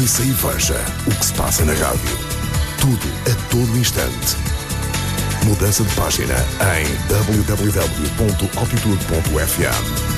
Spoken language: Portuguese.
Ouça e veja o que se passa na rádio. Tudo a todo instante. Mudança de página em www.altitude.fm.